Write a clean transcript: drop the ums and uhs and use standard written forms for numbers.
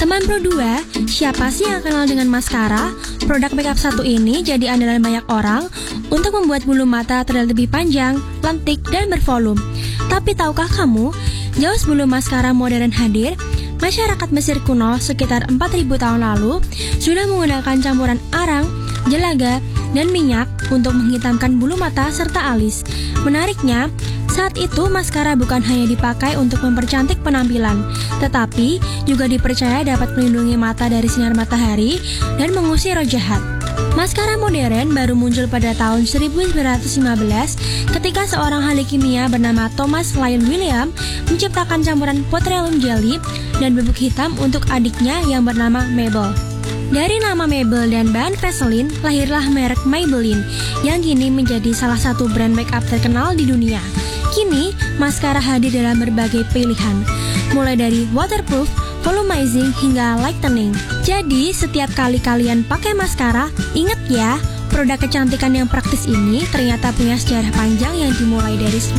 Teman Pro 2, siapa sih yang kenal dengan maskara? Produk makeup satu ini jadi andalan banyak orang untuk membuat bulu mata terlihat lebih panjang, lentik, dan bervolume. Tapi tahukah kamu, jauh sebelum maskara modern hadir, masyarakat Mesir kuno sekitar 4000 tahun lalu sudah menggunakan campuran arang, jelaga, dan minyak untuk menghitamkan bulu mata serta alis. Menariknya, saat itu maskara bukan hanya dipakai untuk mempercantik penampilan, tetapi juga dipercaya dapat melindungi mata dari sinar matahari dan mengusir roh jahat. Maskara modern baru muncul pada tahun 1915 ketika seorang ahli kimia bernama Thomas Lyon William menciptakan campuran petroleum jelly dan bubuk hitam untuk adiknya yang bernama Mabel. Dari nama Mabel dan bahan Vaseline, lahirlah merek Maybelline yang kini menjadi salah satu brand makeup terkenal di dunia. Kini, maskara hadir dalam berbagai pilihan, mulai dari waterproof, volumizing, hingga lightening. Jadi, setiap kali kalian pakai maskara, ingat ya, produk kecantikan yang praktis ini ternyata punya sejarah panjang yang dimulai dari